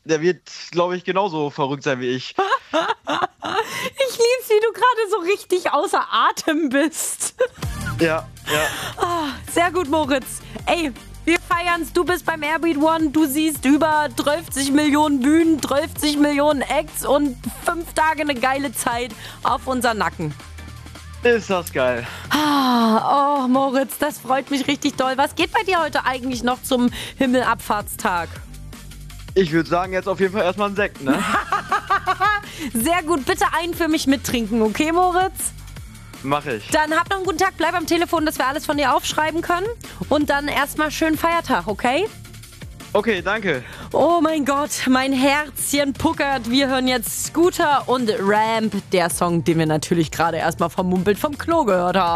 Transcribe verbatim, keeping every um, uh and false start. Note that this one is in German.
der wird, glaube ich, genauso verrückt sein wie ich. Ich lieb's, wie du gerade so richtig außer Atem bist. Ja, ja. Ah, sehr gut, Moritz. Ey, wir feiern's. Du bist beim Airbeat One. Du siehst über dreißig Millionen Bühnen, dreißig Millionen Acts und fünf Tage eine geile Zeit auf unser Nacken. Ist das geil. Ah, oh, Moritz, das freut mich richtig doll. Was geht bei dir heute eigentlich noch zum Himmelabfahrtstag? Ich würde sagen, jetzt auf jeden Fall erstmal ein Sekt, ne? Sehr gut, bitte einen für mich mittrinken, okay, Moritz? Mach ich. Dann hab noch einen guten Tag, bleib am Telefon, dass wir alles von dir aufschreiben können. Und dann erstmal schönen Feiertag, okay? Okay, danke. Oh mein Gott, mein Herzchen puckert. Wir hören jetzt Scooter und Ramp, der Song, den wir natürlich gerade erstmal vom Mumpelt vom Klo gehört haben.